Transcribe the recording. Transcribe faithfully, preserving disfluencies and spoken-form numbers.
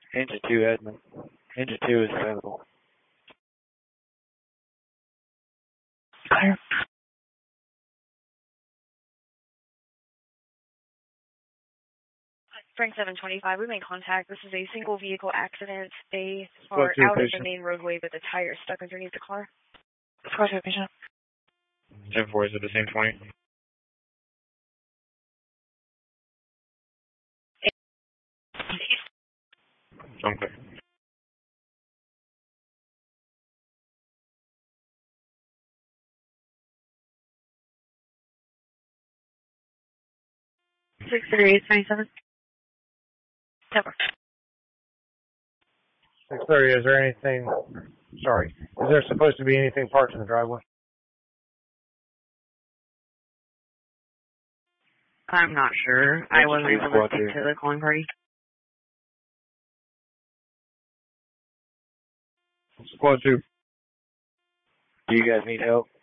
Engine two, Edmund. Engine two is available. Clear. Frank seven twenty-five, we made contact. This is a single vehicle accident. They are out of the main roadway, but the tire is stuck underneath the car. Squad two, patient. ten four, is it the same twenty? I'm clear. six thirty-eight twenty-seven. Never. six thirty, is there anything, sorry, is there supposed to be anything parked in the driveway? I'm not sure. I wasn't able to speak to the calling party. Squad two. Do you guys need help?